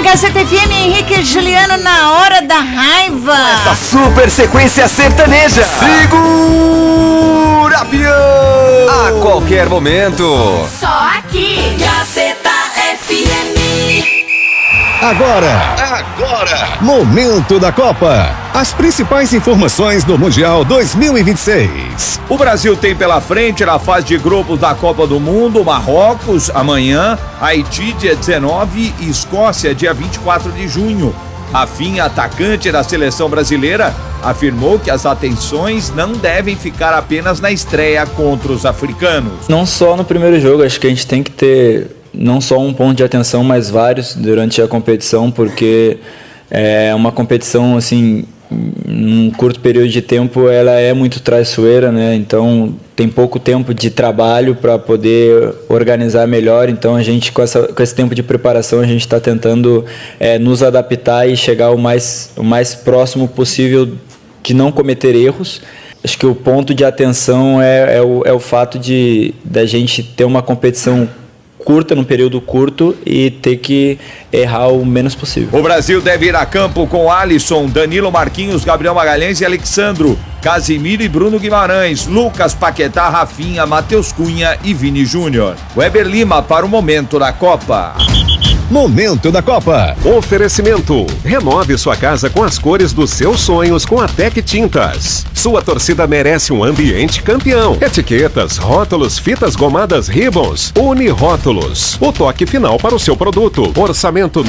Gazeta FM, Henrique e Juliano na hora da raiva. Essa super sequência sertaneja. Segura, peão! A qualquer momento. Só aqui, Gazeta FM. Agora, Momento da Copa. As principais informações do Mundial 2026. O Brasil tem pela frente na fase de grupos da Copa do Mundo, Marrocos amanhã, Haiti dia 19 e Escócia dia 24 de junho. Rafinha, atacante da seleção brasileira, afirmou que as atenções não devem ficar apenas na estreia contra os africanos. Não só no primeiro jogo, acho que a gente tem que ter não só um ponto de atenção, mas vários durante a competição, porque é uma competição, assim, num curto período de tempo, ela é muito traiçoeira, né? Então tem pouco tempo de trabalho para poder organizar melhor. Então a gente, com esse tempo de preparação, a gente está tentando nos adaptar e chegar o mais próximo possível de não cometer erros. Acho que o ponto de atenção é o fato da gente ter uma competição curta, num período curto, e ter que errar o menos possível. O Brasil deve ir a campo com Alisson, Danilo, Marquinhos, Gabriel Magalhães e Alexandro, Casimiro e Bruno Guimarães, Lucas Paquetá, Rafinha, Matheus Cunha e Vini Júnior. Weber Lima para o Momento da Copa. Momento da Copa. Oferecimento. Renove sua casa com as cores dos seus sonhos com a Tec Tintas. Sua torcida merece um ambiente campeão. Etiquetas, rótulos, fitas gomadas Ribbons, Unirótulos. O toque final para o seu produto. Orçamento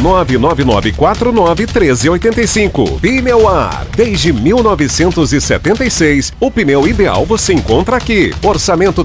999491385. Pneuar. Desde 1976, o pneu ideal você encontra aqui. Orçamento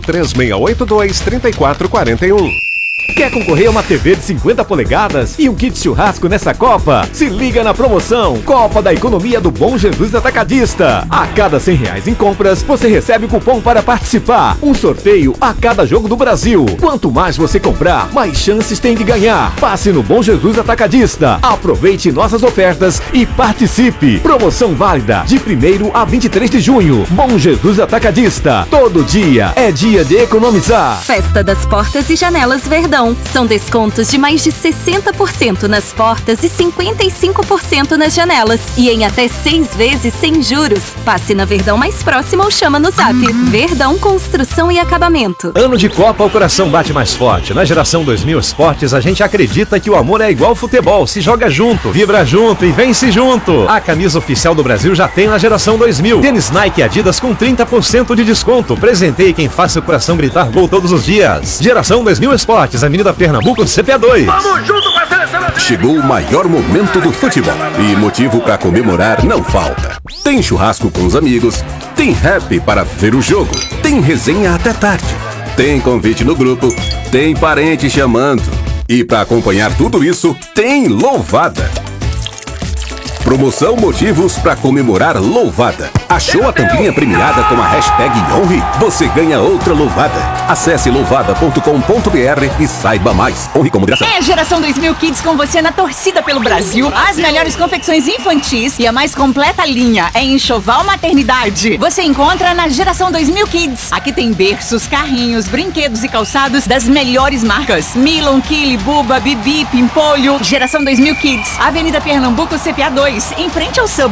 3682-3441. Quer concorrer a uma TV de 50 polegadas e um kit churrasco nessa Copa? Se liga na promoção Copa da Economia do Bom Jesus Atacadista. A cada R$100 em compras, você recebe o cupom para participar. Um sorteio a cada jogo do Brasil. Quanto mais você comprar, mais chances tem de ganhar. Passe no Bom Jesus Atacadista. Aproveite nossas ofertas e participe. Promoção válida de 1º a 23 de junho. Bom Jesus Atacadista. Todo dia é dia de economizar. Festa das Portas e Janelas Verdão. São descontos de mais de 60% nas portas e 55% nas janelas. E em até 6 vezes sem juros. Passe na Verdão mais próxima ou chama no Zap. Verdão Construção e Acabamento. Ano de Copa, o coração bate mais forte. Na Geração 2000 Esportes, a gente acredita que o amor é igual futebol. Se joga junto, vibra junto e vence junto. A camisa oficial do Brasil já tem na Geração 2000. Tênis Nike e Adidas com 30% de desconto. Presenteie quem faça o coração gritar gol todos os dias. Geração 2000 Esportes, Avenida Pernambuco, CPA2. Vamos junto com a seleção! Chegou o maior momento do futebol e motivo para comemorar não falta. Tem churrasco com os amigos, tem rap para ver o jogo, tem resenha até tarde, tem convite no grupo, tem parente chamando. E para acompanhar tudo isso, tem louvada. Promoção Motivos para comemorar louvada. Achou a tampinha premiada com a hashtag Honre? Você ganha outra louvada. Acesse louvada.com.br e saiba mais. Honre com moderação. É a Geração 2000 Kids com você na torcida pelo Brasil. As melhores confecções infantis e a mais completa linha é enxoval maternidade. Você encontra na Geração 2000 Kids. Aqui tem berços, carrinhos, brinquedos e calçados das melhores marcas. Milon, Kili, Buba, Bibi, Pimpolho. Geração 2000 Kids. Avenida Pernambuco, CPA2. Em frente ao Subway.